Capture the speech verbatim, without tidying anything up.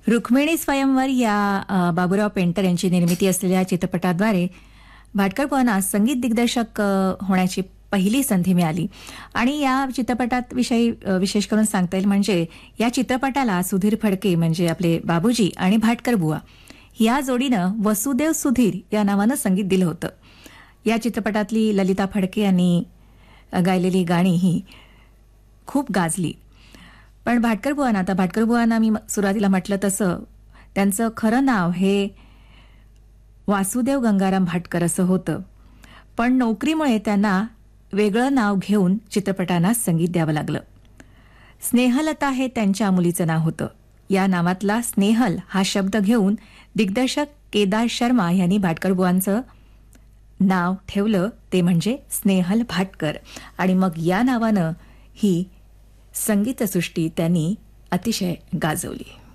रुक्मिणी स्वयंवर या अ, बाबूराव पेंटर यांची निर्मिती असलेल्या चित्रपटाद्वारे भाटकर बुवांना संगीत दिग्दर्शक अ, होण्याची पहिली संधी मिळाली आणि या चित्रपटात विषयी अ, विशेष करून सांगता येईल म्हणजे या चित्रपटाला सुधीर फडके म्हणजे आपले बाबूजी आणि भाटकर बुवा या जोडीनं वसुदेव सुधीर या नावानं संगीत दिलं होतं. या चित्रपटातली ललिता फडके यांनी अ, गायलेली गाणी ही खूप गाजली. पण भाटकर बुवांना आता भाटकर बुवांना मी सुरुवातीला म्हटलं तसं त्यांचं खरं नाव हे वासुदेव गंगाराम भाटकर असं होतं. पण नोकरीमुळे त्यांना वेगळं नाव घेऊन चित्रपटांना संगीत द्यावं लागलं. स्नेहलता हे त्यांच्या मुलीचं नाव होतं. या नावातला स्नेहल हा शब्द घेऊन दिग्दर्शक केदार शर्मा यांनी भाटकर बुवांचं नाव ठेवलं ते म्हणजे स्नेहल भाटकर आणि मग या नावानं ही संगीतसृष्टी त्यांनी अतिशय गाजवली.